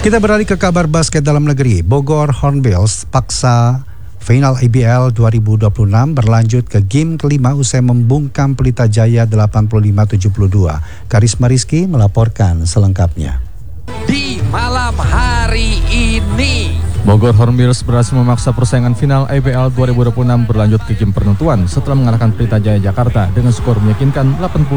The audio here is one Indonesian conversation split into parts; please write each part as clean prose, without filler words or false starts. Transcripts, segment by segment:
Kita beralih ke kabar basket dalam negeri. Bogor Hornbills paksa final IBL 2026 berlanjut ke game kelima usai membungkam Pelita Jaya 85-72. Karisma Rizky melaporkan selengkapnya. Di malam hari ini, Bogor Hornbills berhasil memaksa persaingan final IBL 2026 berlanjut ke game penentuan setelah mengalahkan Pelita Jaya Jakarta dengan skor meyakinkan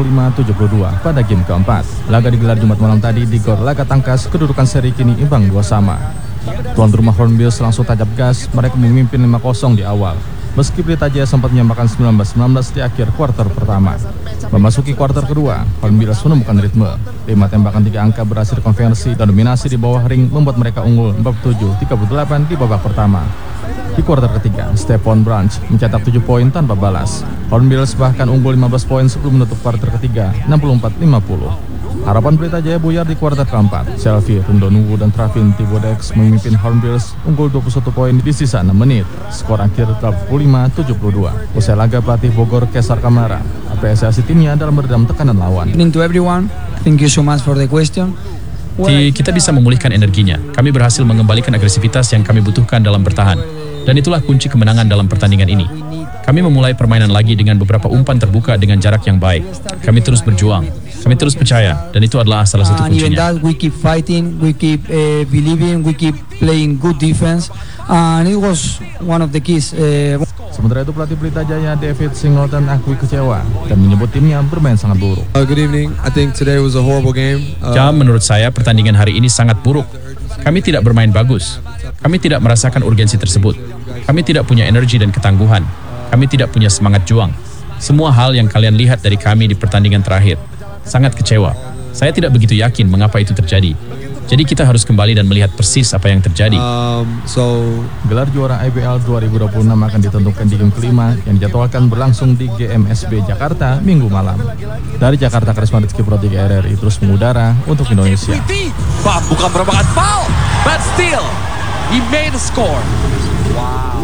85-72 pada game keempat. Laga digelar Jumat malam tadi di Gor Laga Tangkas, kedudukan seri kini imbang 2-2. Tuan rumah Hornbills langsung tajam gas, mereka memimpin 5-0 di awal. Meski Pelita Jaya sempat menyamakan 19-19 di akhir kuarter pertama. Memasuki kuarter kedua, Hornbills menemukan ritme. 5 tembakan 3 angka berhasil konversi dan dominasi di bawah ring membuat mereka unggul 47-38 di babak pertama. Di kuarter ketiga, Stephon Branch mencetak 7 poin tanpa balas. Hornbills bahkan unggul 15 poin sebelum menutup kuarter ketiga 64-50. Harapan Pelita Jaya buyar di kuarter keempat. Selvi Rundonuwu dan Travin Thibodex memimpin Hornbills unggul 21 poin di sisa 6 menit. Skor akhir 85-72. Usai laga, pelatih Bogor Kesar Kamara apresiasi timnya dalam meredam tekanan lawan. To everyone, thank you so much for the question. Kita bisa memulihkan energinya. Kami berhasil mengembalikan agresivitas yang kami butuhkan dalam bertahan. Dan itulah kunci kemenangan dalam pertandingan ini. Kami memulai permainan lagi dengan beberapa umpan terbuka dengan jarak yang baik. Kami terus berjuang, kami terus percaya, dan itu adalah salah satu kuncinya. We keep fighting, we keep believing, we keep playing good defense, and it was one of the keys. Sementara itu pelatih Pelita Jaya David Singleton akui kecewa dan menyebut timnya bermain sangat buruk. Good evening. I think today was a horrible game. Menurut saya pertandingan hari ini sangat buruk. Kami tidak bermain bagus. Kami tidak merasakan urgensi tersebut. Kami tidak punya energi dan ketangguhan. Kami tidak punya semangat juang. Semua hal yang kalian lihat dari kami di pertandingan terakhir. Sangat kecewa. Saya tidak begitu yakin mengapa itu terjadi. Jadi kita harus kembali dan melihat persis apa yang terjadi. Gelar juara IBL 2026 akan ditentukan di game kelima yang dijadwalkan berlangsung di GMSB Jakarta Minggu malam. Dari Jakarta, Karisma Rizky Pro 3 RRI terus mengudara untuk Indonesia. bukan merupakan foul, but still he made a score. Wow.